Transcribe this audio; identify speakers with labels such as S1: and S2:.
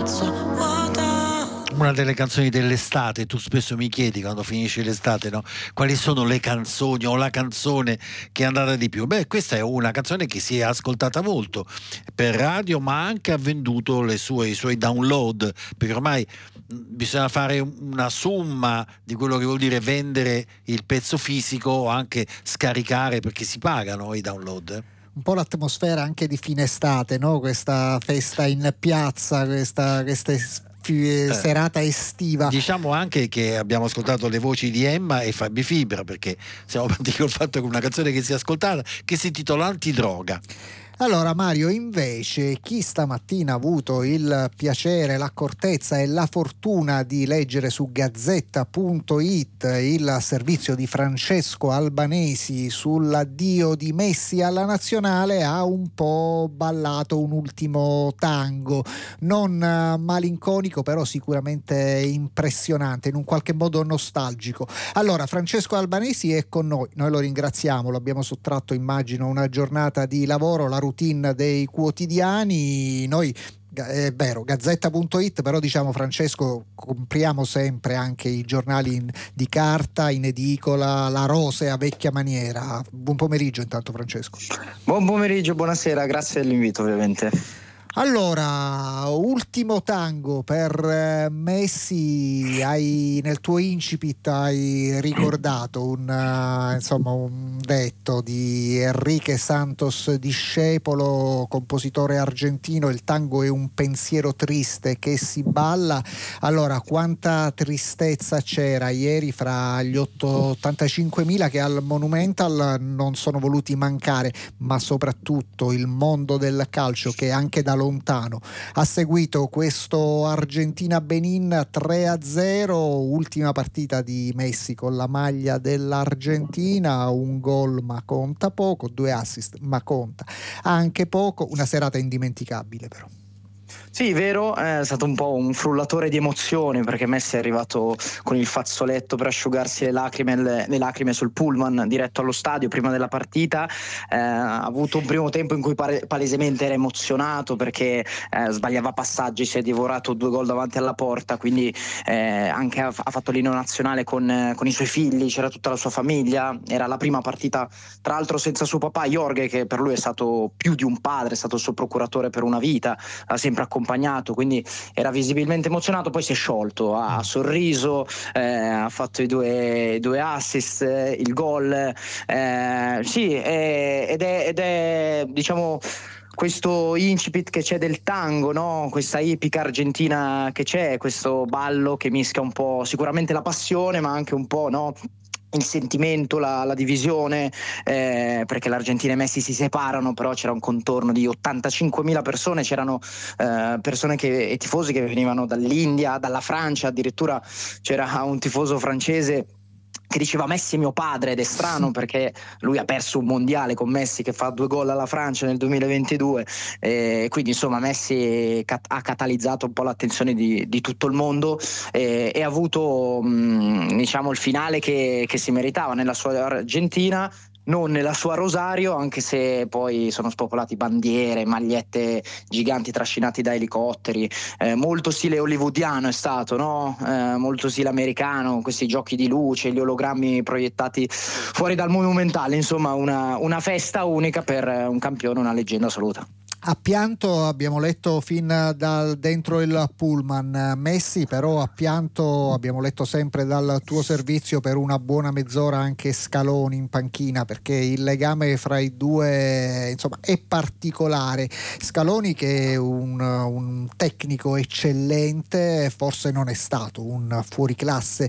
S1: Una delle canzoni dell'estate. Tu spesso mi chiedi, quando finisce l'estate, no, quali sono le canzoni o la canzone che è andata di più. Beh, questa è una canzone che si è ascoltata molto per radio, ma anche ha venduto i suoi download, perché ormai bisogna fare una somma di quello che vuol dire vendere il pezzo fisico o anche scaricare, perché si pagano i download.
S2: Un po' l'atmosfera anche di fine estate, no? Questa festa in piazza, questa serata estiva.
S1: Diciamo anche che abbiamo ascoltato le voci di Emma e Fabi Fibra, perché siamo partiti col fatto che una canzone che si è ascoltata, che si intitola Antidroga.
S2: Allora Mario, invece, chi stamattina ha avuto il piacere, l'accortezza e la fortuna di leggere su Gazzetta.it il servizio di Francesco Albanesi sull'addio di Messi alla nazionale ha un po' ballato un ultimo tango, non malinconico però sicuramente impressionante, in un qualche modo nostalgico. Allora Francesco Albanesi è con noi lo ringraziamo, lo abbiamo sottratto immagino una giornata di lavoro, la routine dei quotidiani. Noi è vero, Gazzetta.it, però diciamo Francesco, compriamo sempre anche i giornali di carta, in edicola, la Rosea vecchia maniera. Buon pomeriggio intanto Francesco.
S3: Buon pomeriggio, buonasera, grazie dell'invito ovviamente.
S2: Allora, ultimo tango per Messi. Nel tuo incipit hai ricordato un detto di Enrique Santos Discepolo, compositore argentino: il tango è un pensiero triste che si balla. Allora, quanta tristezza c'era ieri fra gli 85.000 che al Monumental non sono voluti mancare, ma soprattutto il mondo del calcio che anche da lontano ha seguito questo Argentina-Benin 3-0, ultima partita di Messi con la maglia dell'Argentina, un gol ma conta poco, 2 assist ma conta anche poco, una serata indimenticabile però.
S3: Sì, vero, è stato un po' un frullatore di emozioni, perché Messi è arrivato con il fazzoletto per asciugarsi le lacrime sul pullman diretto allo stadio prima della partita. Ha avuto un primo tempo in cui palesemente era emozionato perché sbagliava passaggi, si è divorato 2 gol davanti alla porta, quindi anche ha fatto l'inno nazionale con i suoi figli, c'era tutta la sua famiglia, era la prima partita tra l'altro senza suo papà Jorge, che per lui è stato più di un padre, è stato il suo procuratore per una vita, ha sempre accompagnato, quindi era visibilmente emozionato. Poi si è sciolto, ha sorriso, ha fatto i due assist, il gol, sì, ed è diciamo questo incipit che c'è del tango, no? Questa ipica argentina che c'è, questo ballo che mischia un po' sicuramente la passione, ma anche un po', no, il sentimento, la divisione, perché l'Argentina e Messi si separano, però c'era un contorno di 85.000 persone, c'erano persone e tifosi che venivano dall'India, dalla Francia, addirittura c'era un tifoso francese che diceva Messi è mio padre, ed è strano perché lui ha perso un mondiale con Messi che fa 2 gol alla Francia nel 2022, quindi insomma Messi ha catalizzato un po' l'attenzione di tutto il mondo e ha avuto diciamo il finale che si meritava nella sua Argentina, non nella sua Rosario, anche se poi sono spopolati bandiere, magliette giganti trascinati da elicotteri, molto stile hollywoodiano è stato, no? Molto stile americano, questi giochi di luce, gli ologrammi proiettati fuori dal Monumentale, insomma una festa unica per un campione, una leggenda assoluta.
S2: Ha pianto, abbiamo letto fin dal dentro il pullman. Messi però ha pianto, abbiamo letto sempre dal tuo servizio, per una buona mezz'ora anche Scaloni in panchina, perché il legame fra i due insomma è particolare. Scaloni, che è un tecnico eccellente, forse non è stato un fuoriclasse